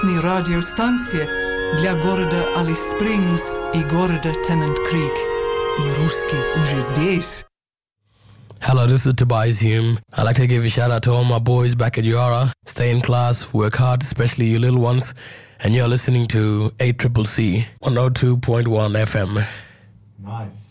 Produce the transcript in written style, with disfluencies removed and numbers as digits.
радиостанция для города Алис Спрингс и города Теннант Крик. И русский уже здесь. Hello, this is Tobias Hume. I'd like to give a shout out to all my boys back at Yara. Stay in class, work hard, especially you little ones. And you're listening to 8CCC 102.1 FM. Nice.